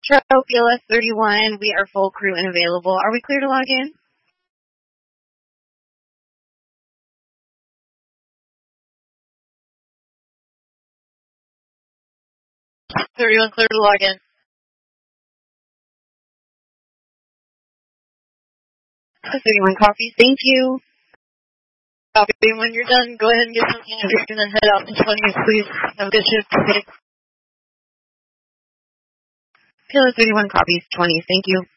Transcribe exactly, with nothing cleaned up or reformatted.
Show P L S thirty-one, we are full crew and available. Are we clear to log in? thirty-one clear to log in. thirty-one copies, thank you. Copy. When you're done, go ahead and get something to drink and then head out to twentieth, please. Have a good shift. P L S thirty-one copies, twenty, thank you.